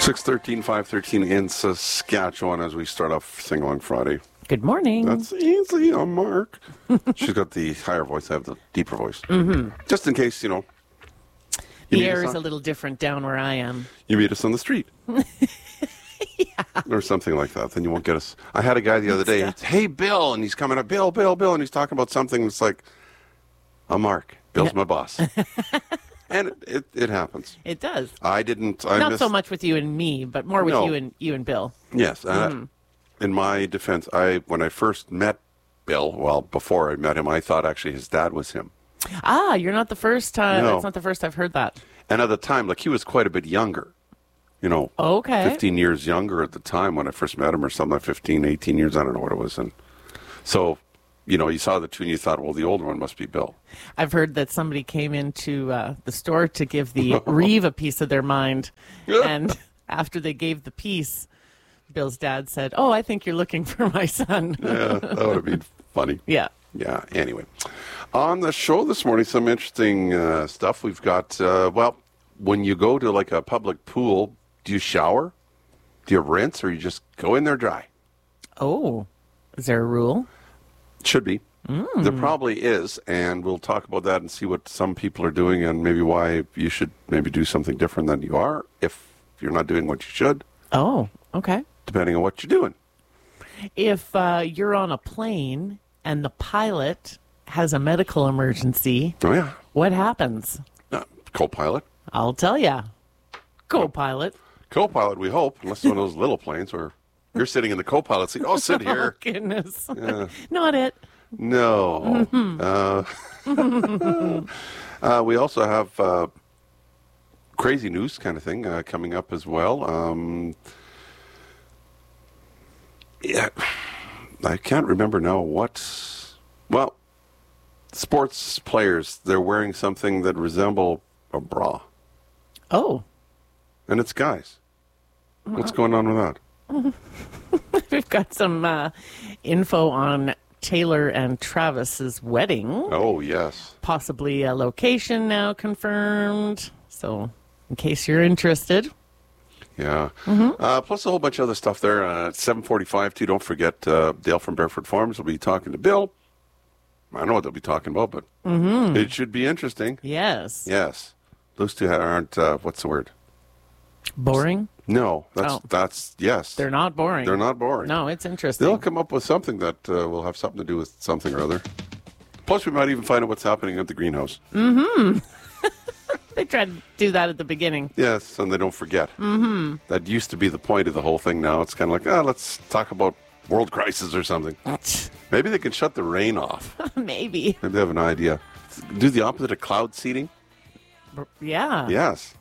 6:13, 5:13 in Saskatchewan as we start off Sing Along Friday. Good morning. That's easy. I'm Mark. She's got the higher voice. I have the deeper voice. Mm-hmm. Just in case, you the air is a little different down where I am. You meet us on the street. Yeah. Or something like that. Then you won't get us. I had a guy the other day. Hey, Bill. And he's coming up. Bill. And he's talking about something that's like, I'm Mark. Bill's my boss. And it happens. It does. I Not so much with you and me, but more with you and Bill. Yes. In my defense, when I first met Bill, well, before I met him, I thought actually his dad was him. Ah, you're not the first time. No. That's not the first I've heard that. And at the time, like, he was quite a bit younger. Okay. 15 years younger at the time when I first met him, or something like 15, 18 years, I don't know what it was. And so, you saw the two and you thought, well, the older one must be Bill. I've heard that somebody came into the store to give the Reeve a piece of their mind. And after they gave the piece, Bill's dad said, "Oh, I think you're looking for my son." Yeah, that would have been funny. Yeah. Yeah, anyway. On the show this morning, some interesting stuff. We've got, when you go to like a public pool, do you shower? Do you rinse, or you just go in there dry? Oh, is there a rule? Should be. There probably is, and we'll talk about that and see what some people are doing and maybe why you should maybe do something different than you are if you're not doing what you should. Oh, okay. Depending on what you're doing. If you're on a plane and the pilot has a medical emergency, what happens? Co-pilot. I'll tell you. Co-pilot. Co-pilot, we hope, unless one of those little planes where you're sitting in the co-pilot seat. Oh, sit here. Oh, goodness. Yeah. Not it. No. We also have crazy news kind of thing coming up as well. I can't remember now what. Well, sports players, they're wearing something that resemble a bra. Oh. And it's guys. What's going on with that? We've got some info on Taylor and Travis's wedding. Oh, yes. Possibly a location now confirmed. So, in case you're interested. Yeah. Plus a whole bunch of other stuff there. At 7:45, too. Don't forget, Dale from Barefoot Farms will be talking to Bill. I don't know what they'll be talking about, but it should be interesting. Yes. Yes. Those two aren't, what's the word? Boring? No. That's yes. They're not boring. They're not boring. No, it's interesting. They'll come up with something that will have something to do with something or other. Plus, we might even find out what's happening at the greenhouse. They tried to do that at the beginning. Yes, and they don't forget. That used to be the point of the whole thing. Now it's kind of like, let's talk about world crisis or something. Maybe they can shut the rain off. Maybe. Maybe they have an idea. Do the opposite of cloud seeding. Yeah. Yes.